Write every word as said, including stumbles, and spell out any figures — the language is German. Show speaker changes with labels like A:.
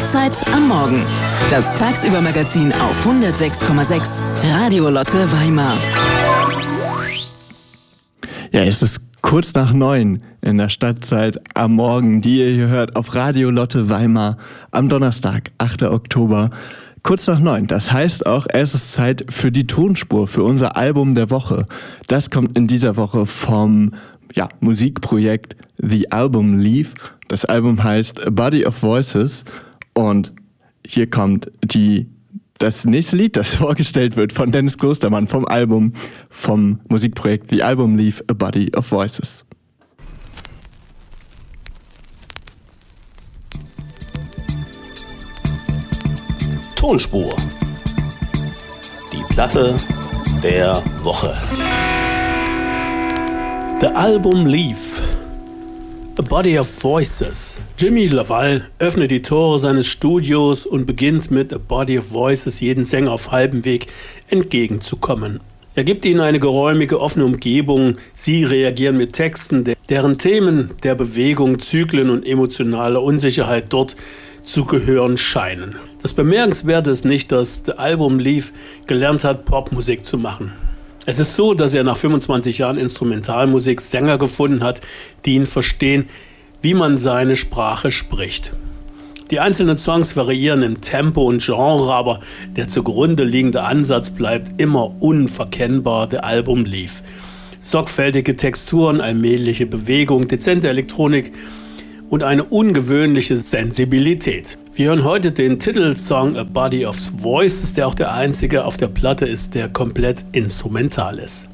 A: Startzeit am Morgen. Das Tagsüber-Magazin auf hundertsechs Komma sechs Radio Lotte Weimar.
B: Ja, es ist kurz nach neun in der Stadtzeit am Morgen, die ihr hier hört auf Radio Lotte Weimar am Donnerstag, achter Oktober. Kurz nach neun. Das heißt auch, es ist Zeit für die Tonspur, für unser Album der Woche. Das kommt in dieser Woche vom ja, Musikprojekt The Album Leaf. Das Album heißt A Body of Voices und hier kommt die, das nächste Lied, das vorgestellt wird von Dennis Klostermann vom Album, vom Musikprojekt The Album Leaf, A Body of Voices.
C: Tonspur. Die Platte der Woche. The Album Leaf. A Body of Voices. Jimmy LaValle öffnet die Tore seines Studios und beginnt mit A Body of Voices jeden Sänger auf halbem Weg entgegenzukommen. Er gibt ihnen eine geräumige, offene Umgebung. Sie reagieren mit Texten, deren Themen der Bewegung, Zyklen und emotionale Unsicherheit dort zu gehören scheinen. Das Bemerkenswerte ist nicht, dass The Album Leaf gelernt hat, Popmusik zu machen. Es ist so, dass er nach fünfundzwanzig Jahren Instrumentalmusik Sänger gefunden hat, die ihn verstehen, wie man seine Sprache spricht. Die einzelnen Songs variieren in Tempo und Genre, aber der zugrunde liegende Ansatz bleibt immer unverkennbar. The Album Leaf. Sorgfältige Texturen, allmähliche Bewegung, dezente Elektronik und eine ungewöhnliche Sensibilität. Wir hören heute den Titelsong A Body of Voices, der auch der einzige auf der Platte ist, der komplett instrumental ist.